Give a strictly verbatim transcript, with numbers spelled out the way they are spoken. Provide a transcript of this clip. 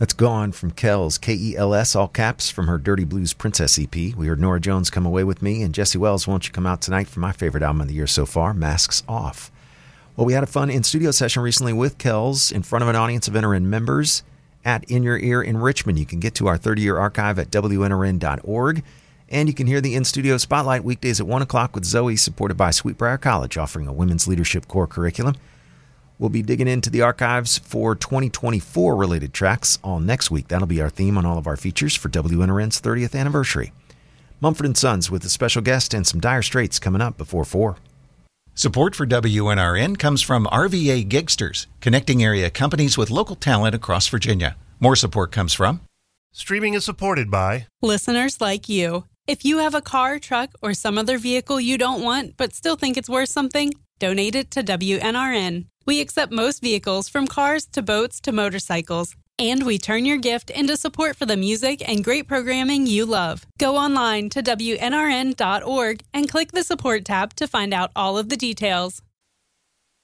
That's Gone from Kells, K E L S, all caps, from her Dirty Blues Princess E P. We heard Norah Jones, Come Away With Me, and Jesse Wells, Won't You Come Out Tonight, for my favorite album of the year so far, Masks Off. Well, we had a fun in-studio session recently with Kells in front of an audience of N R N members at In Your Ear in Richmond. You can get to our thirty-year archive at W N R N dot org, and you can hear the in-studio spotlight weekdays at one o'clock with Zoe, supported by Sweetbriar College, offering a women's leadership core curriculum. We'll be digging into the archives for twenty twenty-four related tracks all next week. That'll be our theme on all of our features for W N R N's thirtieth anniversary. Mumford and Sons with a special guest and some Dire Straits coming up before four. Support for W N R N comes from R V A Gigsters, connecting area companies with local talent across Virginia. More support comes from Streaming is supported by listeners like you. If you have a car, truck, or some other vehicle you don't want but still think it's worth something, donate it to W N R N. We accept most vehicles, from cars to boats to motorcycles. And we turn your gift into support for the music and great programming you love. Go online to W N R N dot org and click the support tab to find out all of the details.